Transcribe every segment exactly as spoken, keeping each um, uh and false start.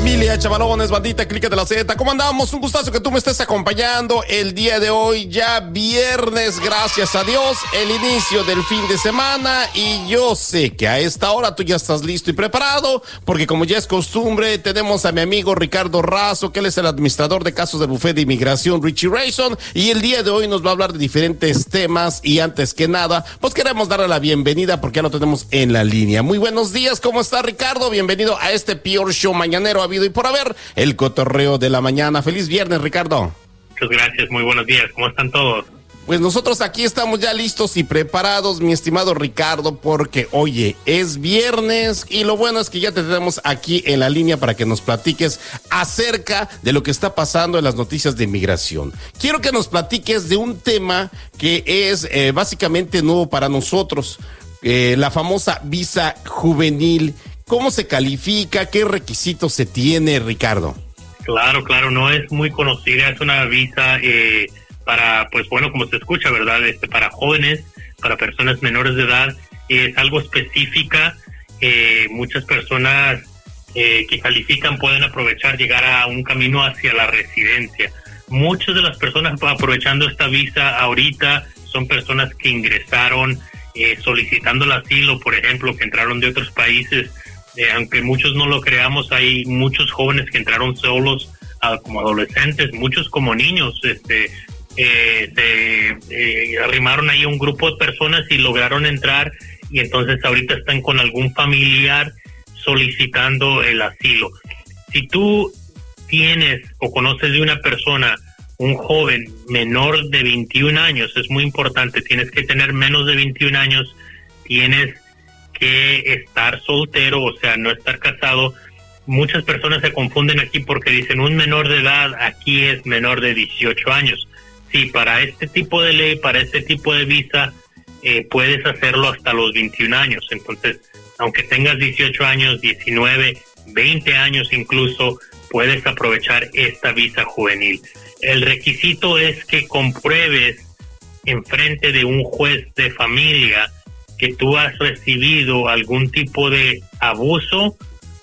familia, chavalones, bandita, clica de la Z. ¿Cómo andamos? Un gustazo que tú me estés acompañando el día de hoy, ya viernes, gracias a Dios, el inicio del fin de semana. Y yo sé que a esta hora tú ya estás listo y preparado, porque como ya es costumbre, tenemos a mi amigo Ricardo Razo, que él es el administrador de casos del Bufete de Inmigración, Richie Rayson, y el día de hoy nos va a hablar de diferentes temas. Y antes que nada, pues queremos darle la bienvenida porque ya lo tenemos en la línea. Muy buenos días, ¿cómo está, Ricardo? Bienvenido a este Peor Show mañanero habido y por haber, el cotorreo de la mañana. Feliz viernes, Ricardo. Muchas gracias, muy buenos días, ¿cómo están todos? Pues nosotros aquí estamos ya listos y preparados, mi estimado Ricardo, porque oye, es viernes y lo bueno es que ya te tenemos aquí en la línea para que nos platiques acerca de lo que está pasando en las noticias de inmigración. Quiero que nos platiques de un tema que es eh, básicamente nuevo para nosotros, eh, la famosa visa juvenil. ¿Cómo se califica? ¿Qué requisitos se tiene, Ricardo? Claro, claro, no es muy conocida, es una visa eh, para, pues bueno, como se escucha, ¿verdad? Este, para jóvenes, para personas menores de edad, es algo específica. Eh, muchas personas eh, que califican pueden aprovechar llegar a un camino hacia la residencia. Muchas de las personas aprovechando esta visa ahorita son personas que ingresaron eh, solicitando el asilo, por ejemplo, que entraron de otros países. Eh, aunque muchos no lo creamos, hay muchos jóvenes que entraron solos uh, como adolescentes, muchos como niños, este, eh, se eh, arrimaron ahí a un grupo de personas y lograron entrar, y entonces ahorita están con algún familiar solicitando el asilo. Si tú tienes o conoces de una persona, un joven menor de veintiún años, es muy importante, tienes que tener menos de veintiún años, tienes que estar soltero, o sea, no estar casado. Muchas personas se confunden aquí porque dicen un menor de edad, aquí es menor de dieciocho años. Sí, para este tipo de ley, para este tipo de visa, eh, puedes hacerlo hasta los veintiún años. Entonces, aunque tengas dieciocho años, diecinueve, veinte años incluso, puedes aprovechar esta visa juvenil. El requisito es que compruebes enfrente de un juez de familia que tú has recibido algún tipo de abuso,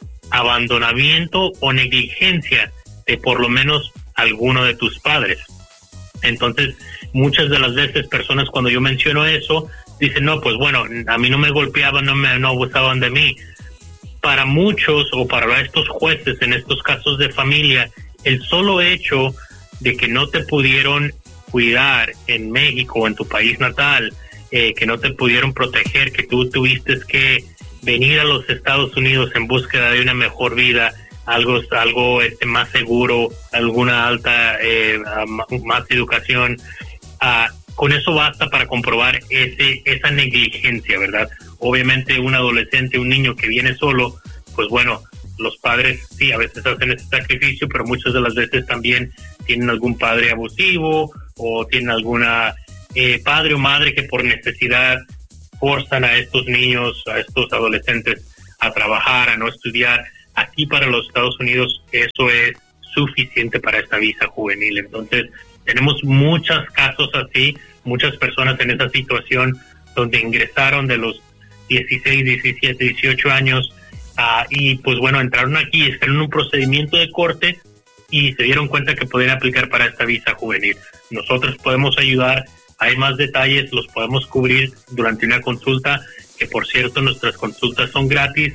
abandonamiento o negligencia de por lo menos alguno de tus padres. Entonces, muchas de las veces personas cuando yo menciono eso, dicen, no, pues bueno, a mí no me golpeaban, no me no abusaban de mí. Para muchos o para estos jueces en estos casos de familia, el solo hecho de que no te pudieron cuidar en México o en tu país natal, Eh, que no te pudieron proteger, que tú tuviste que venir a los Estados Unidos en búsqueda de una mejor vida, algo algo este más seguro, alguna alta eh, más educación, uh, con eso basta para comprobar ese esa negligencia, ¿verdad? Obviamente un adolescente, un niño que viene solo, pues bueno, los padres sí a veces hacen ese sacrificio, pero muchas de las veces también tienen algún padre abusivo o tienen alguna Eh, padre o madre que por necesidad forzan a estos niños, a estos adolescentes a trabajar, a no estudiar. Aquí para los Estados Unidos eso es suficiente para esta visa juvenil. Entonces tenemos muchos casos así, muchas personas en esa situación donde ingresaron de los dieciséis, diecisiete, dieciocho años uh, y pues bueno, entraron aquí, están en un procedimiento de corte y se dieron cuenta que podían aplicar para esta visa juvenil. Nosotros podemos ayudar. Hay más detalles, los podemos cubrir durante una consulta, que por cierto nuestras consultas son gratis.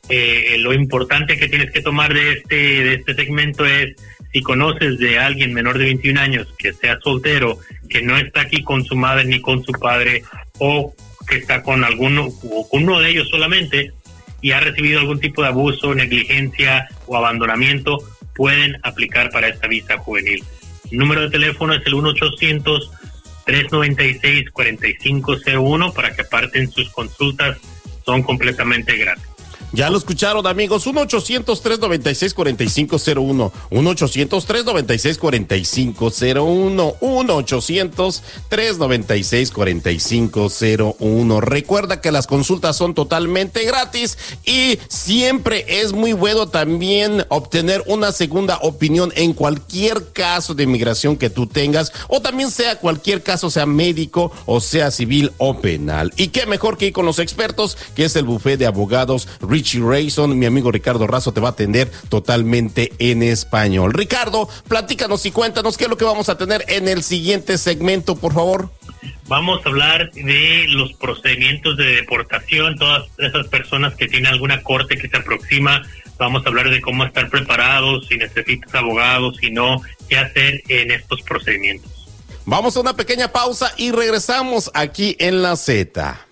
Eh, lo importante que tienes que tomar de este de este segmento es, si conoces de alguien menor de veintiún años que sea soltero, que no está aquí con su madre ni con su padre, o que está con alguno o con uno de ellos solamente y ha recibido algún tipo de abuso, negligencia o abandonamiento, pueden aplicar para esta visa juvenil. El número de teléfono es el uno ochocientos, tres noventa y seis, cuarenta y cinco cero uno para que aparten sus consultas, son completamente gratis. Ya lo escucharon, amigos, uno ochocientos, tres noventa y seis, cuarenta y cinco cero uno, uno ochocientos, tres noventa y seis, cuarenta y cinco cero uno, uno ochocientos, tres noventa y seis, cuarenta y cinco cero uno. Recuerda que las consultas son totalmente gratis y siempre es muy bueno también obtener una segunda opinión en cualquier caso de inmigración que tú tengas, o también sea cualquier caso, sea médico o sea civil o penal. Y qué mejor que ir con los expertos, que es el bufete de abogados Richie Rayson. Mi amigo Ricardo Razo te va a atender totalmente en español. Ricardo, platícanos y cuéntanos qué es lo que vamos a tener en el siguiente segmento, por favor. Vamos a hablar de los procedimientos de deportación, todas esas personas que tienen alguna corte que se aproxima. Vamos a hablar de cómo estar preparados, si necesitas abogados, si no, qué hacer en estos procedimientos. Vamos a una pequeña pausa y regresamos aquí en La Z.